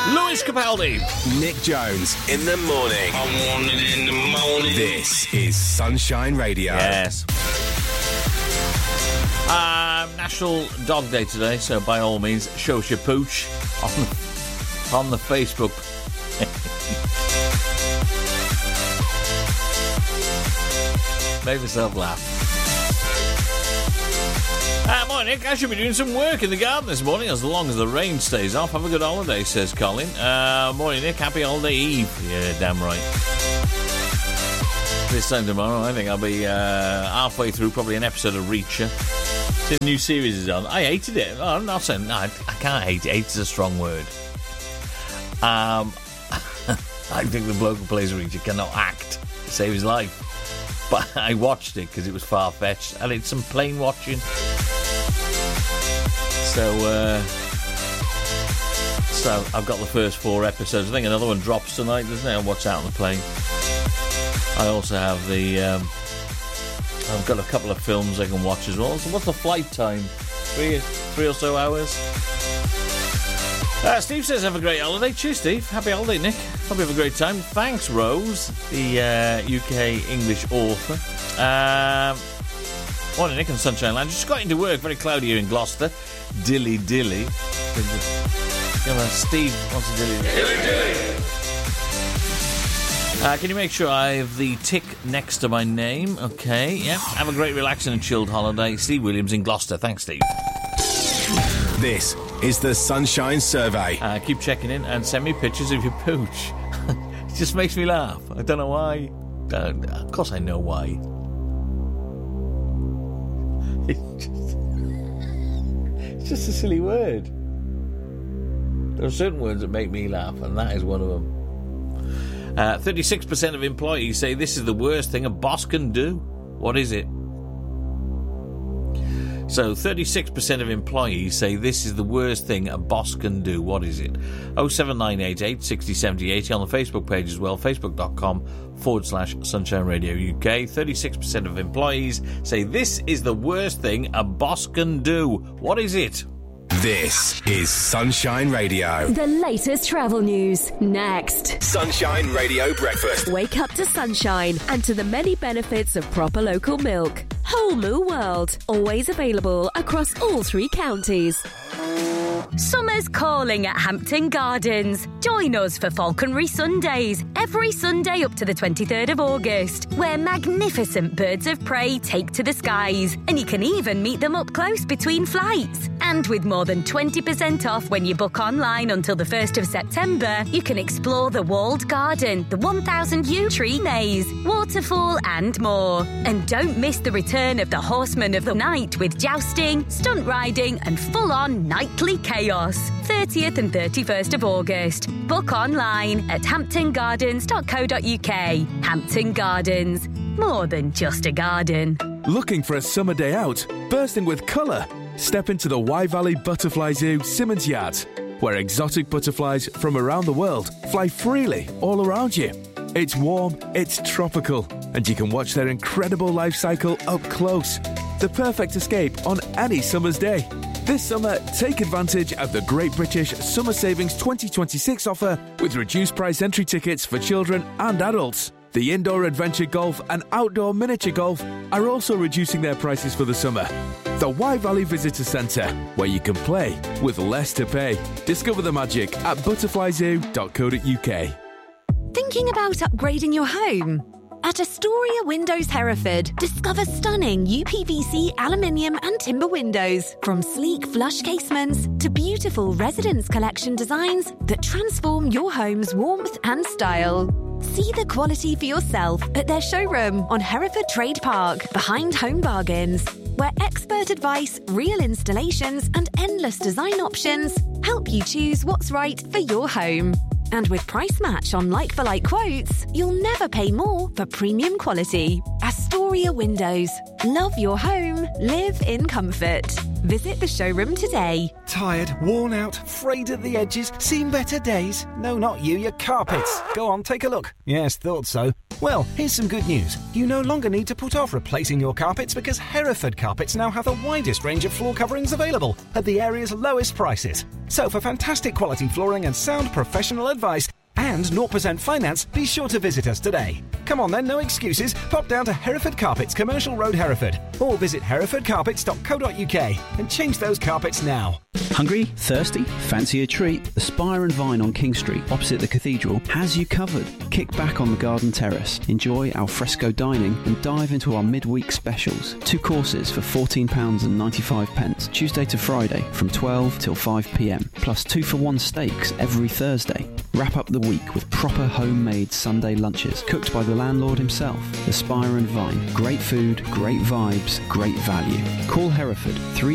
Lewis Capaldi. Nick Jones in the morning. I want it in the morning. This is Sunshine Radio. Yes. National Dog Day today, so by all means, show us your pooch on the Facebook. Made myself laugh. Morning, Nick. I should be doing some work in the garden this morning as long as the rain stays off. Have a good holiday, says Colin. Morning, Nick. Happy holiday eve. Yeah, damn right. This time tomorrow, I think I'll be halfway through probably an episode of Reacher. The new series is on. I hated it. Oh, I'm not saying... No, I can't hate it. Hate is a strong word. I think the bloke who plays Reacher cannot act to save his life. But I watched it because it was far-fetched. And it's some plain watching. So I've got the first 4 episodes. I think another one drops tonight, doesn't it? I'll watch out on the plane. I also have I've got a couple of films I can watch as well. So what's the flight time? 3 or so hours? Steve says have a great holiday. Cheers, Steve. Happy holiday, Nick. Hope you have a great time. Thanks, Rose, the UK English author. Morning, Nick and Sunshine Land. Just got into work. Very cloudy here in Gloucester. Dilly. Steve wants a dilly. Can you make sure I have the tick next to my name? Okay, yeah. Have a great, relaxing and chilled holiday. Steve Williams in Gloucester. Thanks, Steve. This is the Sunshine Survey. Keep checking in and send me pictures of your pooch. It just makes me laugh. I don't know why. Of course I know why. It's just a silly word. There are certain words that make me laugh, and that is one of them. 36% of employees say this is the worst thing a boss can do. What is it? So 36% of employees say this is the worst thing a boss can do. What is it? 07988 60 70 80 on the Facebook page as well. Facebook.com/Sunshine Radio UK. 36% of employees say this is the worst thing a boss can do. What is it? This is Sunshine Radio. The latest travel news, next. Sunshine Radio Breakfast. Wake up to sunshine and to the many benefits of proper local milk. Whole Moo World, always available across all 3 counties. Summer's calling at Hampton Gardens. Join us for Falconry Sundays, every Sunday up to the 23rd of August, where magnificent birds of prey take to the skies, and you can even meet them up close between flights. And with more than 20% off when you book online until the 1st of September, you can explore the walled garden, the 1,000 yew tree maze, waterfall and more. And don't miss the return of the Horsemen of the Night with jousting, stunt riding and full-on nightly chaos. 30th and 31st of August. Book online at hamptongardens.co.uk. Hampton Gardens. More than just a garden. Looking for a summer day out? Bursting with colour? Step into the Wye Valley Butterfly Zoo, Simmons Yard, where exotic butterflies from around the world fly freely all around you. It's warm, it's tropical, and you can watch their incredible life cycle up close. The perfect escape on any summer's day. This summer, take advantage of the Great British Summer Savings 2026 offer with reduced price entry tickets for children and adults. The indoor adventure golf and outdoor miniature golf are also reducing their prices for the summer. The Wye Valley Visitor Centre, where you can play with less to pay. Discover the magic at butterflyzoo.co.uk. Thinking about upgrading your home? At Astoria Windows Hereford, discover stunning UPVC, aluminium and timber windows. From sleek flush casements to beautiful residence collection designs that transform your home's warmth and style. See the quality for yourself at their showroom on Hereford Trade Park, behind Home Bargains, where expert advice, real installations and endless design options help you choose what's right for your home. And with price match on like-for-like quotes, you'll never pay more for premium quality. Astoria Windows. Love your home. Live in comfort. Visit the showroom today. Tired, worn out, frayed at the edges, seen better days? No, not you, your carpets. Go on, take a look. Yes, thought so. Well, here's some good news. You no longer need to put off replacing your carpets because Hereford Carpets now have the widest range of floor coverings available at the area's lowest prices. So for fantastic quality flooring and sound professional advice and 0% finance, be sure to visit us today. Come on then, no excuses. Pop down to Hereford Carpets, Commercial Road, Hereford, or visit herefordcarpets.co.uk and change those carpets now. Hungry? Thirsty? Fancy a treat? The Spire and Vine on King Street, opposite the cathedral, has you covered. Kick back on the garden terrace, enjoy al fresco dining and dive into our midweek specials. 2 courses for £14.95, Tuesday to Friday from 12 till 5pm, plus 2-for-1 steaks every Thursday. Wrap up the week with proper homemade Sunday lunches, cooked by the landlord himself. The Spire and Vine. Great food, great vibes, great value. Call Hereford